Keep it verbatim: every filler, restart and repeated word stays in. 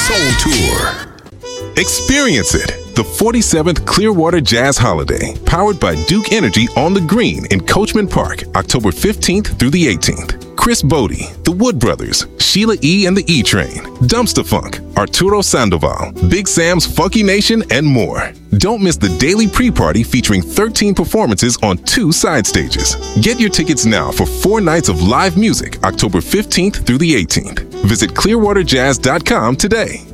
Soul Tour. Experience it. The forty-seventh Clearwater Jazz Holiday, powered by Duke Energy on the Green in Coachman Park, October fifteenth through the eighteenth. Chris Bodie, The Wood Brothers, Sheila E. and the E-Train, Dumpster Funk, Arturo Sandoval, Big Sam's Funky Nation, and more. Don't miss the daily pre-party featuring thirteen performances on two side stages. Get your tickets now for four nights of live music, October fifteenth through the eighteenth. Visit clearwater jazz dot com today.